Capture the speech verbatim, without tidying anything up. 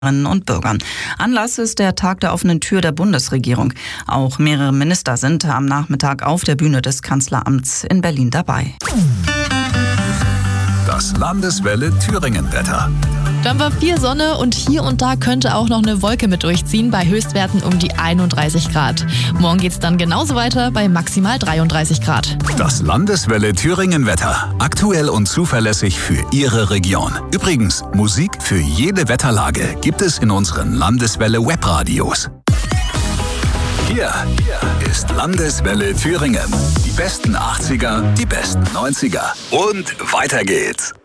und Bürgern. Anlass ist der Tag der offenen Tür der Bundesregierung. Auch mehrere Minister sind am Nachmittag auf der Bühne des Kanzleramts in Berlin dabei. Das Landeswelle Thüringen-Wetter. Dann war viel Sonne und hier und da könnte auch noch eine Wolke mit durchziehen, bei Höchstwerten um die einunddreißig Grad. Morgen geht's dann genauso weiter bei maximal dreiunddreißig Grad. Das Landeswelle Thüringen-Wetter. Aktuell und zuverlässig für Ihre Region. Übrigens, Musik für jede Wetterlage gibt es in unseren Landeswelle Webradios. Hier ist Landeswelle Thüringen. Die besten achtziger, die besten neunziger. Und weiter geht's.